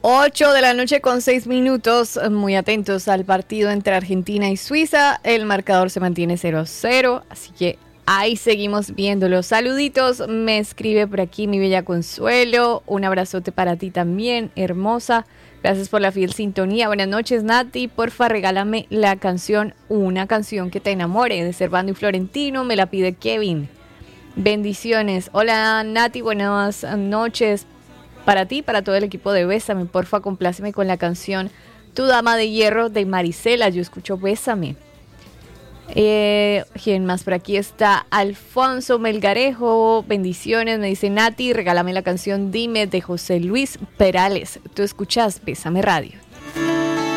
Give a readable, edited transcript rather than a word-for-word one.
8:06 p.m. Muy atentos al partido entre Argentina y Suiza. El marcador se mantiene 0-0, así que ahí seguimos viéndolo. Saluditos, me escribe por aquí mi bella Consuelo. Un abrazote para ti también, hermosa. Gracias por la fiel sintonía. Buenas noches, Nati. Porfa, regálame la canción Una canción que te enamore de Servando y Florentino. Me la pide Kevin. Bendiciones. Hola, Nati. Buenas noches. Para ti, para todo el equipo de Bésame, porfa, compláceme con la canción Tu Dama de Hierro de Marisela. Yo escucho Bésame. ¿Quién más por aquí está? Alfonso Melgarejo. Bendiciones, me dice Nati. Regálame la canción Dime de José Luis Perales. Tú escuchas Bésame Radio.